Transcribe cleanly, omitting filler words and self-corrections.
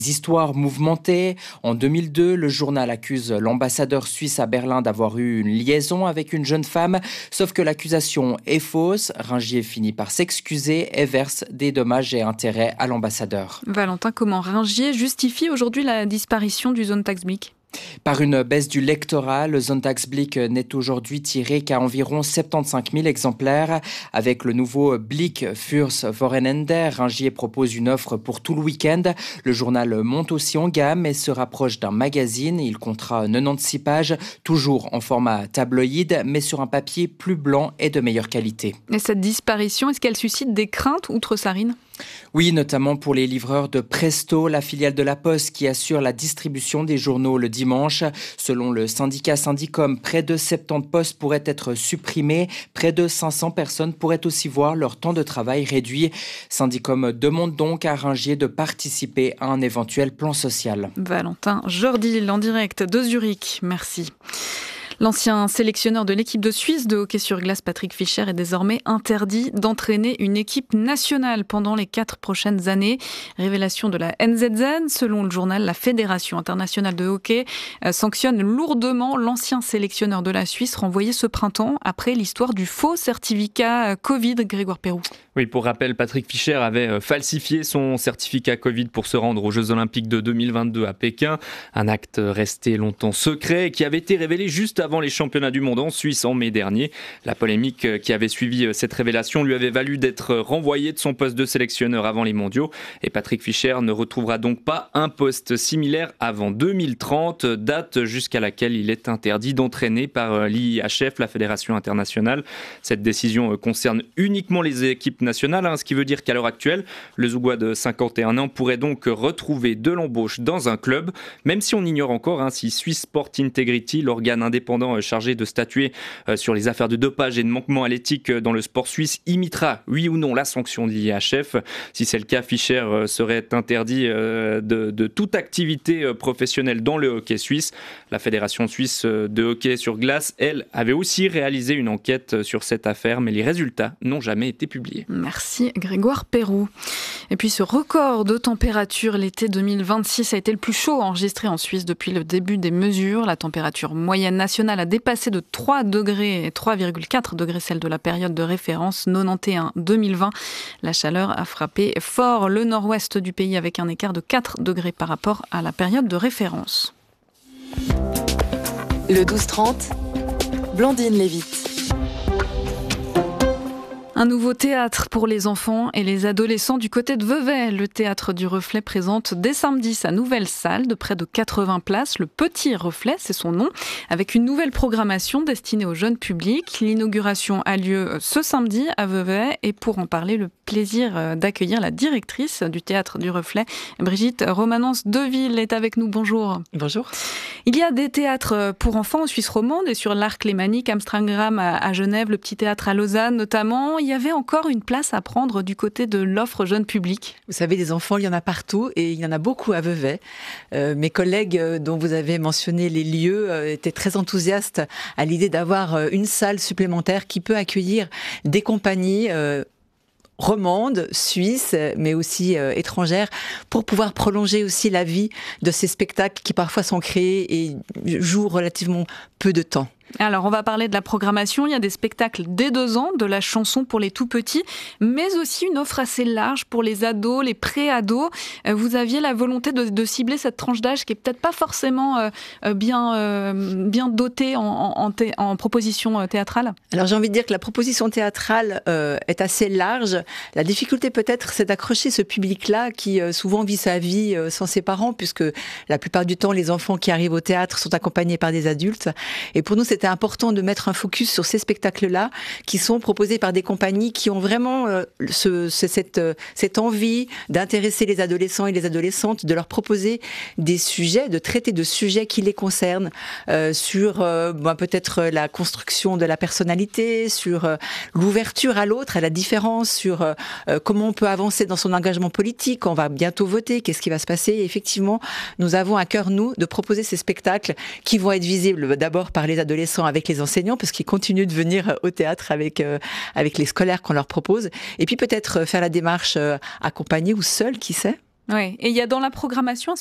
Histoires mouvementées. En 2002, le journal accuse l'ambassadeur suisse à Berlin d'avoir eu une liaison avec une jeune femme, sauf que l'accusation est fausse. Ringier finit par s'excuser et verse des dommages et intérêts à l'ambassadeur. Valentin, comment Ringier justifie aujourd'hui la disparition du Sonntagsblick ? Par une baisse du lectorat, le Sonntagsblick n'est aujourd'hui tiré qu'à environ 75 000 exemplaires. Avec le nouveau Blick fürs Wochenende, Ringier propose une offre pour tout le week-end. Le journal monte aussi en gamme et se rapproche d'un magazine. Il comptera 96 pages, toujours en format tabloïd, mais sur un papier plus blanc et de meilleure qualité. Et cette disparition, est-ce qu'elle suscite des craintes outre Sarine ? Oui, notamment pour les livreurs de Presto, la filiale de la Poste qui assure la distribution des journaux le dimanche. Selon le syndicat Syndicom, près de 70 postes pourraient être supprimés. Près de 500 personnes pourraient aussi voir leur temps de travail réduit. Syndicom demande donc à Ringier de participer à un éventuel plan social. Valentin Jordil en direct de Zurich. Merci. L'ancien sélectionneur de l'équipe de Suisse de hockey sur glace, Patrick Fischer, est désormais interdit d'entraîner une équipe nationale pendant les 4 prochaines années. Révélation de la NZZ. Selon le journal, la Fédération internationale de hockey sanctionne lourdement l'ancien sélectionneur de la Suisse renvoyé ce printemps après l'histoire du faux certificat Covid. Grégoire Perroux. Oui, pour rappel, Patrick Fischer avait falsifié son certificat Covid pour se rendre aux Jeux Olympiques de 2022 à Pékin. Un acte resté longtemps secret qui avait été révélé juste avant les championnats du monde en Suisse en mai dernier. La polémique qui avait suivi cette révélation lui avait valu d'être renvoyé de son poste de sélectionneur avant les mondiaux. Et Patrick Fischer ne retrouvera donc pas un poste similaire avant 2030, date jusqu'à laquelle il est interdit d'entraîner par l'IIHF, la Fédération internationale. Cette décision concerne uniquement les équipes nationales, ce qui veut dire qu'à l'heure actuelle, le Zougois de 51 ans pourrait donc retrouver de l'embauche dans un club, même si on ignore encore si Swiss Sport Integrity, l'organe indépendant chargé de statuer sur les affaires de dopage et de manquement à l'éthique dans le sport suisse, imitera, oui ou non, la sanction de l'IIHF. Si c'est le cas, Fischer serait interdit de toute activité professionnelle dans le hockey suisse. La Fédération suisse de hockey sur glace, elle, avait aussi réalisé une enquête sur cette affaire, mais les résultats n'ont jamais été publiés. Merci Grégoire Perroux. Et puis ce record de température, l'été 2026 a été le plus chaud enregistré en Suisse depuis le début des mesures. La température moyenne nationale a dépassé de 3 degrés et 3,4 degrés celle de la période de référence 91-2020. La chaleur a frappé fort le nord-ouest du pays avec un écart de 4 degrés par rapport à la période de référence. Le 12-30, Blandine Lévite. Un nouveau théâtre pour les enfants et les adolescents du côté de Vevey. Le théâtre du Reflet présente dès samedi sa nouvelle salle de près de 80 places. Le Petit Reflet, c'est son nom, avec une nouvelle programmation destinée au jeune public. L'inauguration a lieu ce samedi à Vevey et pour en parler, le plaisir d'accueillir la directrice du théâtre du Reflet, Brigitte Romanence-Deville est avec nous. Bonjour. Bonjour. Il y a des théâtres pour enfants en Suisse romande et sur l'Arc Lémanique, Amsterdam à Genève, le Petit Théâtre à Lausanne notamment. Il y avait encore une place à prendre du côté de l'offre jeune public. Vous savez, des enfants, il y en a partout et il y en a beaucoup à Vevey. Mes collègues dont vous avez mentionné les lieux étaient très enthousiastes à l'idée d'avoir une salle supplémentaire qui peut accueillir des compagnies romandes, suisses, mais aussi étrangères, pour pouvoir prolonger aussi la vie de ces spectacles qui parfois sont créés et jouent relativement peu de temps. Alors, on va parler de la programmation. Il y a des spectacles dès 2 ans, de la chanson pour les tout-petits, mais aussi une offre assez large pour les ados, les pré-ados. Vous aviez la volonté de cibler cette tranche d'âge qui est peut-être pas forcément bien dotée en proposition théâtrale. Alors, j'ai envie de dire que la proposition théâtrale est assez large. La difficulté peut-être, c'est d'accrocher ce public-là qui souvent vit sa vie sans ses parents, puisque la plupart du temps, les enfants qui arrivent au théâtre sont accompagnés par des adultes. Et pour nous, c'était important de mettre un focus sur ces spectacles-là qui sont proposés par des compagnies qui ont vraiment cette envie d'intéresser les adolescents et les adolescentes, de leur proposer des sujets, de traiter de sujets qui les concernent, sur peut-être la construction de la personnalité, sur l'ouverture à l'autre, à la différence, sur comment on peut avancer dans son engagement politique. On va bientôt voter, qu'est-ce qui va se passer? Et effectivement, nous avons à cœur, nous, de proposer ces spectacles qui vont être visibles d'abord par les adolescents avec les enseignants, parce qu'ils continuent de venir au théâtre avec les scolaires qu'on leur propose. Et puis peut-être faire la démarche accompagnée ou seule, qui sait. Ouais. Et il y a dans la programmation